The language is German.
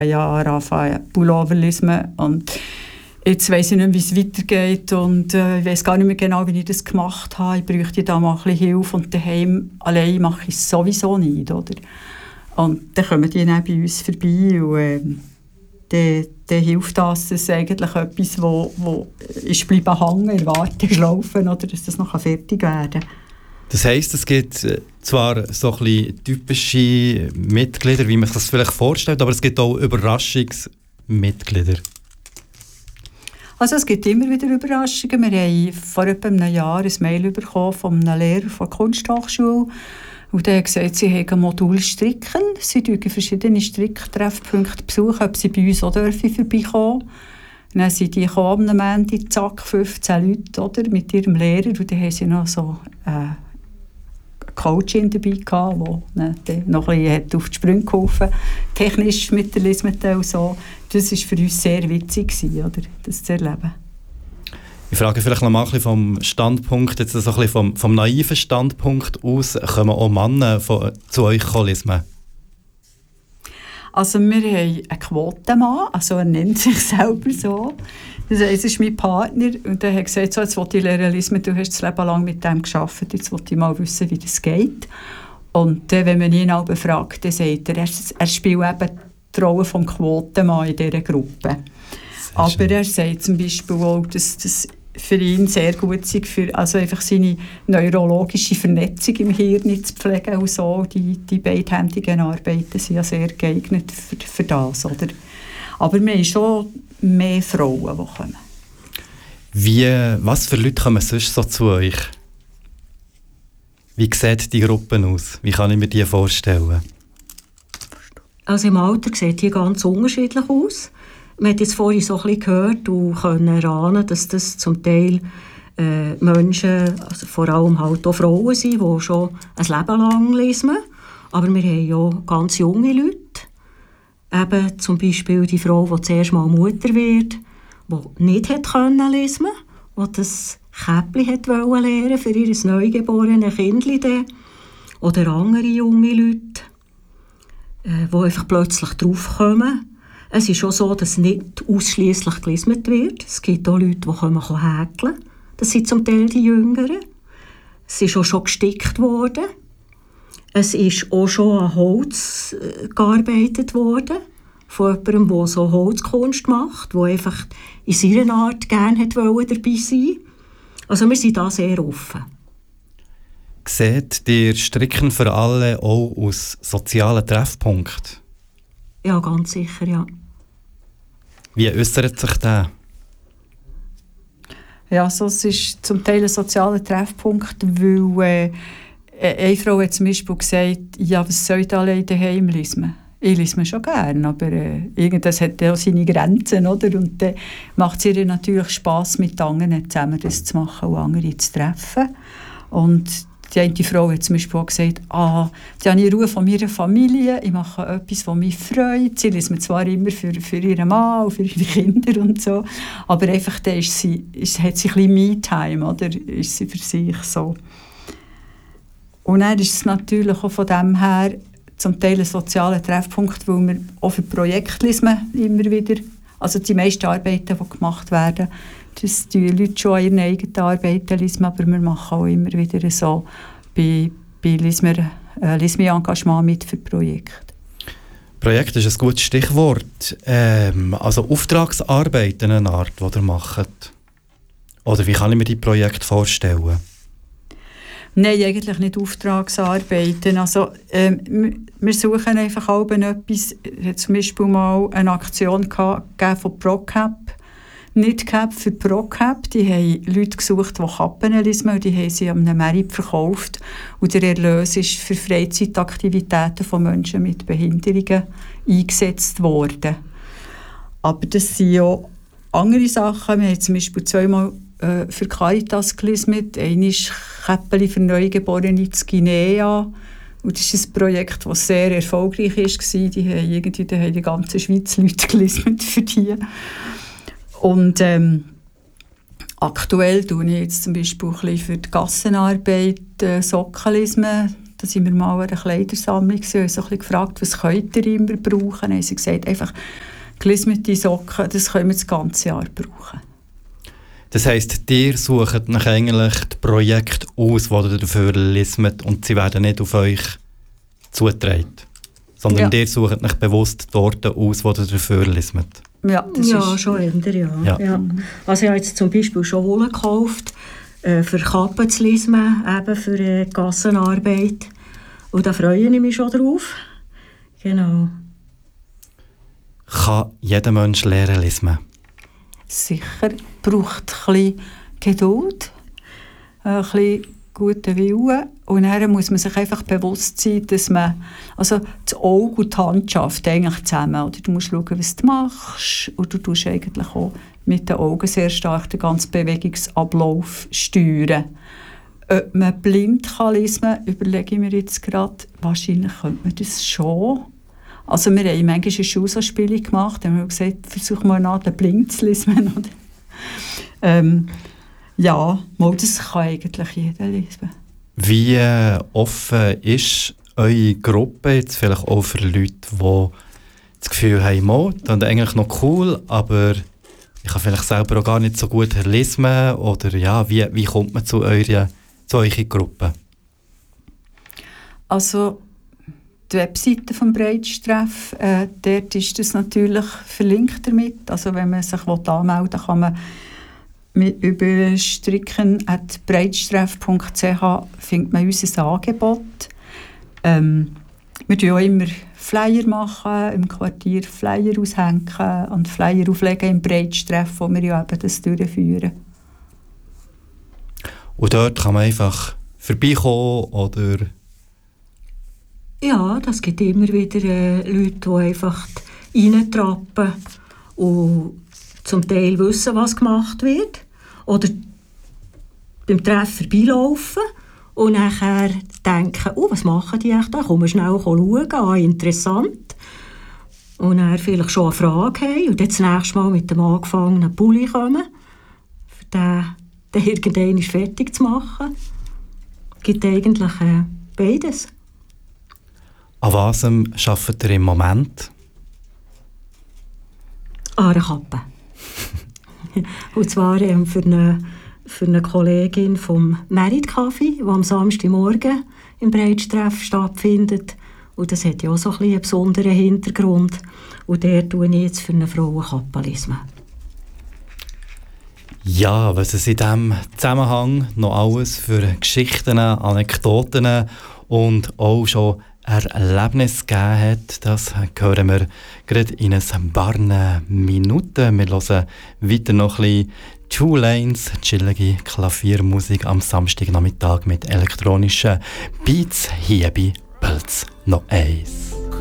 Jahre angefangen, Pullover lesen. Und jetzt weiss ich nicht mehr, wie es weitergeht. Und ich weiss gar nicht mehr genau, wie ich das gemacht habe. Ich bräuchte da mal ein bisschen Hilfe. Und daheim allein mache ich es sowieso nicht. Oder? Und dann kommen die dann bei uns vorbei. Und dann hilft das eigentlich etwas, wo ist bleiben hängen, in Warteschlaufe, oder dass das noch fertig werden kann. Das heisst, es gibt zwar so ein bisschen typische Mitglieder, wie man sich das vielleicht vorstellt, aber es gibt auch Überraschungsmitglieder. Also es gibt immer wieder Überraschungen. Wir haben vor etwa einem Jahr ein Mail bekommen von einem Lehrer von der Kunsthochschule. Und der hat gesagt, sie haben ein Modul Stricken. Sie besuchen verschiedene Stricktreffpunkte, besuchen, ob sie bei uns auch vorbeikommen dürfen. Dann sind die am Ende, zack, 15 Leute, oder, mit ihrem Lehrer. Und dann haben sie noch so eine Coachin dabei gehabt, die noch ein bisschen auf die Sprünge geholfen hat, technisch mit der Lismete und so. Das war für uns sehr witzig, oder, das zu erleben. Ich frage vielleicht noch mal ein bisschen vom Standpunkt, jetzt so ein bisschen vom naiven Standpunkt aus, kommen auch Männer zu euch lesen? Also wir haben einen Quotenmann, also er nennt sich selber so. Das ist mein Partner und er hat gesagt, so, jetzt will ich lernen lesen, du hast das Leben lang mit dem gearbeitet, jetzt will ich mal wissen, wie das geht. Und wenn man ihn auch befragt, dann sagt er spielt eben die Rolle des Quotenmann in dieser Gruppe. Aber er sagt zum Beispiel auch, dass das für ihn sehr gut sei, also einfach seine neurologische Vernetzung im Hirn zu pflegen und so. Die beidhändigen Arbeiten sind ja sehr geeignet für das, oder? Aber wir haben schon mehr Frauen, die kommen. Was für Leute kommen sonst so zu euch? Wie sieht die Gruppe aus? Wie kann ich mir die vorstellen? Also im Alter sieht die ganz unterschiedlich aus. Man hat jetzt vorhin so ein bisschen gehört und können erahnen, dass das zum Teil Menschen, also vor allem halt auch Frauen sind, die schon ein Leben lang lesen. Aber wir haben ja ganz junge Leute. Eben zum Beispiel die Frau, die zuerst mal Mutter wird, die nicht lesen konnte, die das Käppli lernen für ihr neugeborenes Kindchen. Oder andere junge Leute, die einfach plötzlich draufkommen. Es ist auch so, dass nicht ausschliesslich gelesen wird. Es gibt auch Leute, die häkeln können. Das sind zum Teil die Jüngeren. Es ist auch schon gestickt worden. Es ist auch schon an Holz gearbeitet worden. Von jemandem, der so Holzkunst macht, der einfach in seiner Art gerne dabei sein. Also wir sind da sehr offen. Seht ihr Stricken für alle auch aus sozialen Treffpunkten? Ja, ganz sicher, ja. Wie äußert sich das? Ja, also es ist zum Teil ein sozialer Treffpunkt, weil eine Frau hat zum Beispiel gesagt, ja, was soll ich da allein daheim lesen? Ich lese mir schon gerne, aber irgendwas hat ja auch seine Grenzen, oder? Und dann macht es ihr natürlich Spass, mit anderen zusammen das zu machen und andere zu treffen. Und die eine Frau hat zum Beispiel auch gesagt, die habe ich Ruhe von meiner Familie, ich mache etwas, das mich freut. Sie liest mir zwar immer für ihren Mann und für ihre Kinder und so, aber einfach dann hat sie ein bisschen Me-Time, oder? Ist sie für sich so. Und dann ist es natürlich auch von dem her zum Teil ein sozialer Treffpunkt, weil wir auch für Projekte lesen immer wieder. Also die meisten Arbeiten, die gemacht werden, das die Leute schon an ihren eigenen Arbeiten lesen, aber wir machen auch immer wieder so bei Lismi-Engagement mit für Projekte. Projekt ist ein gutes Stichwort. Also Auftragsarbeiten, eine Art, die ihr macht. Oder wie kann ich mir die Projekte vorstellen? Nein, eigentlich nicht Auftragsarbeiten. Also, wir suchen einfach auch etwas. Es hat zum Beispiel mal eine Aktion gegeben von ProCap. Nicht Cap für ProCap. Die haben Leute gesucht, die Kappen lesen, und die haben sie an einem Markt verkauft. Und der Erlös ist für Freizeitaktivitäten von Menschen mit Behinderungen eingesetzt worden. Aber das sind ja andere Sachen. Wir haben zum Beispiel zweimal für Caritas gelesen. Einmal ist Käppeli für Neugeborene in Guinea. Und das ist ein Projekt, das sehr erfolgreich war. Die haben die ganze Schweiz Leute gelesen für die. Und aktuell tue ich jetzt zum Beispiel ein bisschen für die Gassenarbeit Socken lesen. Da sind wir mal an einer Kleidersammlung und haben so ein bisschen gefragt, was könnt ihr immer brauchen? Dann haben sie gesagt, einfach gelismete Socken, das können wir das ganze Jahr brauchen. Das heisst, ihr sucht nach eigentlich die Projekte aus, die ihr dafür lismet und sie werden nicht auf euch zugetragen, sondern ihr sucht nach bewusst dort aus, die ihr dafür lismet. Ja, das ist schon eher, ja. Also ich habe jetzt zum Beispiel schon Wolle gekauft, für Kappen zu lismen, eben für Gassenarbeit. Und da freue ich mich schon drauf. Genau. Kann jeder Mensch lernen lismen? Sicher, braucht ein bisschen Geduld, ein bisschen guten Willen und dann muss man sich einfach bewusst sein, dass man, also das Auge und die Hand schafft eigentlich zusammen. Oder du musst schauen, was du machst und du tust eigentlich auch mit den Augen sehr stark den ganzen Bewegungsablauf steuern. Ob man blind kann lesen, überlege ich mir jetzt gerade, wahrscheinlich könnte man das schon. Also wir haben manchmal eine Schulsausspielung gemacht, haben wir gesagt, versuch mal nach den blind zu lesen. Ja, das kann eigentlich jeder lesen. Wie offen ist eure Gruppe jetzt vielleicht auch für Leute, die das Gefühl haben, das ist eigentlich noch cool, aber ich kann vielleicht selber auch gar nicht so gut lesen? Oder ja, wie kommt man zu eurer Gruppe? Also die Webseite des Breitstreff, dort ist das natürlich verlinkt damit. Also wenn man sich anmelden will, kann man über stricken@breitstreff.ch findet man unser Angebot. Wir tun auch immer Flyer machen, im Quartier Flyer aushängen und Flyer auflegen im Breitstreff, wo wir ja eben das durchführen. Und dort kann man einfach vorbeikommen, oder? Ja, das gibt immer wieder Leute, die einfach reintrappen und zum Teil wissen, was gemacht wird. Oder beim Treff vorbeilaufen und nachher denken, was machen die echt da? Komm schnell schauen, interessant. Und dann vielleicht schon eine Frage haben und dann das nächste Mal mit dem angefangenen Pulli kommen, für den irgendwann fertig zu machen. Es gibt eigentlich beides. An was arbeitet ihr im Moment? An einer Kappe. Und zwar für eine Kollegin vom Merit Café, die am Samstagmorgen im Breitstreff stattfindet. Und das hat ja auch so einen besonderen Hintergrund. Und der tue ich jetzt für eine Frau eine Kappe lesen. Ja, was es in diesem Zusammenhang noch alles für Geschichten, Anekdoten und auch schon Erlebnisse gegeben hat, das hören wir gerade in ein paar Minuten. Wir hören weiter noch ein bisschen Two Lanes, chillige Klaviermusik am Samstagnachmittag mit elektronischen Beats. Hier bei Pölz noch eins.